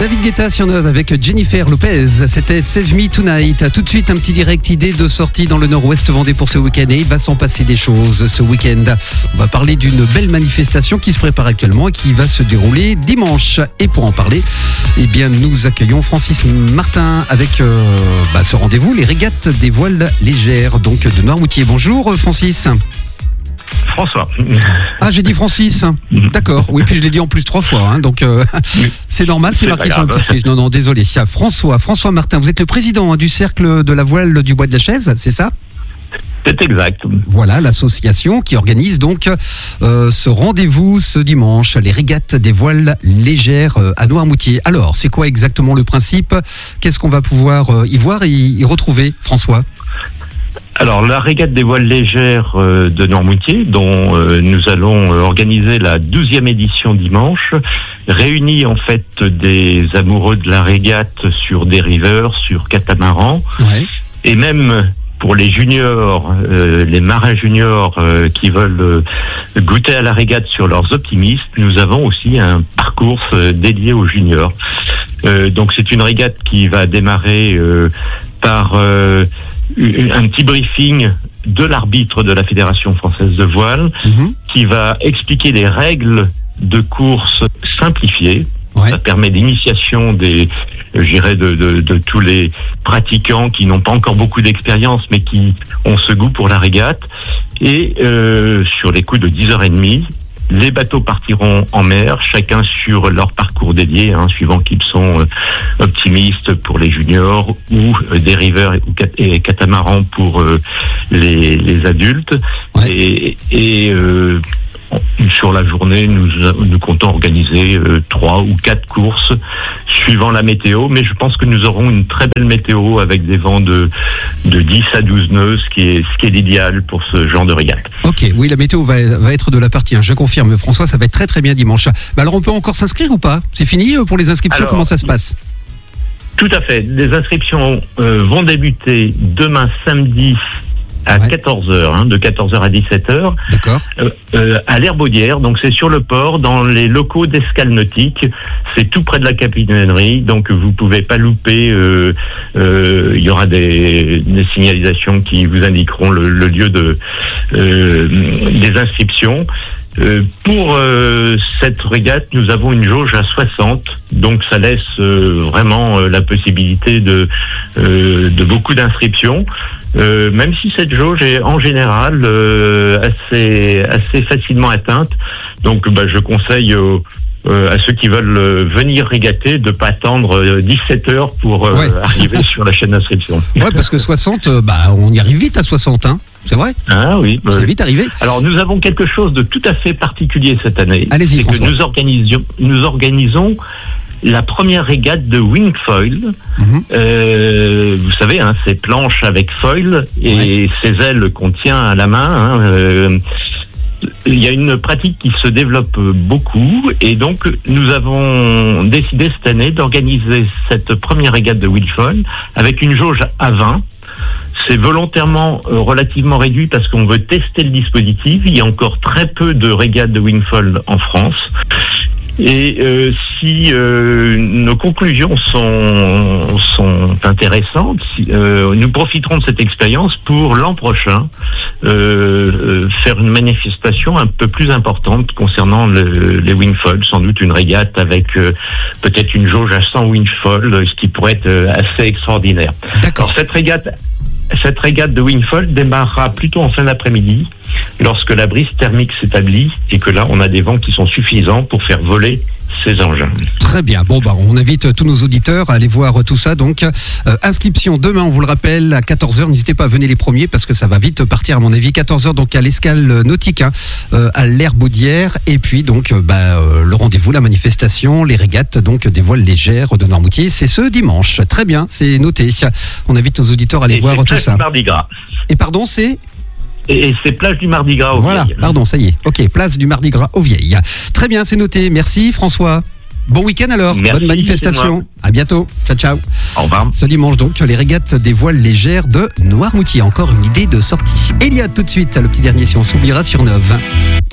David Guetta sur Neuve avec Jennifer Lopez. C'était Save Me Tonight. Tout de suite, un petit direct idée de sortie dans le Nord-Ouest Vendée pour ce week-end. Et il va s'en passer des choses ce week-end. On va parler d'une belle manifestation qui se prépare actuellement et qui va se dérouler dimanche. Et pour en parler, eh bien, nous accueillons Francis Martin avec ce rendez-vous, les régates des voiles légères, donc de Noirmoutier. Bonjour Francis. François. Ah, j'ai dit Francis. D'accord. Oui, puis je l'ai dit en plus 3 fois. Donc, c'est normal, c'est marqué sur le petit fiche. Non, désolé. François Martin, vous êtes le président du Cercle de la Voile du Bois de la Chaise, c'est ça ? C'est exact. Voilà, l'association qui organise donc ce rendez-vous ce dimanche, les régates des voiles légères à Noirmoutier. Alors, c'est quoi exactement le principe ? Qu'est-ce qu'on va pouvoir y voir et y retrouver, François ? Alors, la régate des voiles légères de Noirmoutier, dont nous allons organiser la 12e édition dimanche, réunit en fait des amoureux de la régate sur dériveurs, sur catamaran, et même pour les juniors, les marins juniors qui veulent goûter à la régate sur leurs optimistes, nous avons aussi un parcours dédié aux juniors. Donc c'est une régate qui va démarrer par un petit briefing de l'arbitre de la Fédération française de voile, qui va expliquer les règles de course simplifiées. Ça permet l'initiation de tous les pratiquants qui n'ont pas encore beaucoup d'expérience mais qui ont ce goût pour la régate. Et sur les coups de 10h30, les bateaux partiront en mer, chacun sur leur parcours dédié, suivant qu'ils sont optimistes pour les juniors ou dériveurs et catamarans pour les adultes. Sur la journée, nous comptons organiser 3 ou 4 courses suivant la météo, mais je pense que nous aurons une très belle météo avec des vents de 10 à 12 nœuds, ce qui est l'idéal pour ce genre de régate. Ok, oui, la météo va être de la partie, je confirme François, ça va être très très bien dimanche. Alors on peut encore s'inscrire ou pas ? C'est fini pour les inscriptions ? Alors, comment ça se passe ? Tout à fait, les inscriptions vont débuter demain samedi à 14h, de 14h à 17h. D'accord. À l'Herbaudière, donc c'est sur le port, dans les locaux d'escale nautique. C'est tout près de la capitainerie, donc vous pouvez pas louper. Il y aura des signalisations qui vous indiqueront le lieu des inscriptions. Pour cette régate, nous avons une jauge à 60, donc ça laisse vraiment la possibilité de beaucoup d'inscriptions. Même si cette jauge est en général assez facilement atteinte, donc je conseille à ceux qui veulent venir régater de pas attendre 17 heures pour arriver sur la chaîne d'inscription. Ouais, parce que 60, on y arrive vite à 60, c'est vrai ? Ah oui. C'est vite arrivé. Alors nous avons quelque chose de tout à fait particulier cette année. Allez-y, François. Que nous organisons la première régate de wingfoil. Vous savez, ces planches avec foil et ces ailes qu'on tient à la main. Il y a une pratique qui se développe beaucoup et donc nous avons décidé cette année d'organiser cette première régate de wingfoil avec une jauge à 20. C'est volontairement relativement réduit parce qu'on veut tester le dispositif. Il y a encore très peu de régates de wingfoil en France. Et si nos conclusions sont intéressantes, nous profiterons de cette expérience pour l'an prochain faire une manifestation un peu plus importante concernant les wingfoils, sans doute une régate avec peut-être une jauge à 100 wingfoils, ce qui pourrait être assez extraordinaire. D'accord. Cette régate de wingfoil démarrera plutôt en fin d'après-midi, lorsque la brise thermique s'établit et que là, on a des vents qui sont suffisants pour faire voler ces engins. Très bien. On invite tous nos auditeurs à aller voir tout ça. Donc, inscription demain, on vous le rappelle, à 14h. N'hésitez pas à venir les premiers parce que ça va vite partir, à mon avis. 14h, donc à l'escale nautique, à l'Herbaudière. Et puis, donc, le rendez-vous, la manifestation, les régates, donc, des voiles légères de Noirmoutier. C'est ce dimanche. Très bien, c'est noté. On invite nos auditeurs à aller voir tout ça. Mardi Gras. Et pardon, c'est Et c'est place du Mardi Gras au Vieilles. Voilà, pardon, ça y est. Ok, place du Mardi Gras au Vieilles. Très bien, c'est noté. Merci François. Bon week-end alors. Merci, bonne manifestation. À bientôt. Ciao, ciao. Au revoir. Ce dimanche donc, les régates des voiles légères de Noirmoutier. Encore une idée de sortie. Elliot tout de suite, le petit dernier si on s'oubliera sur Neuve.